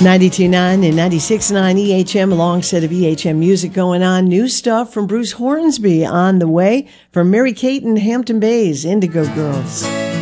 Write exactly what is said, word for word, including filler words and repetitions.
ninety-two point nine and ninety-six point nine E H M, a long set of E H M music going on. New stuff from Bruce Hornsby on the way from Mary Kate and Hampton Bays, Indigo Girls.